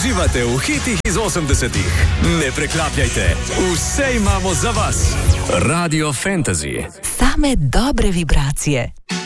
Uživate v hitih iz 80-ih. Ne preklapljajte, vse imamo za vas. Radio Fantasy. Same dobre vibracije.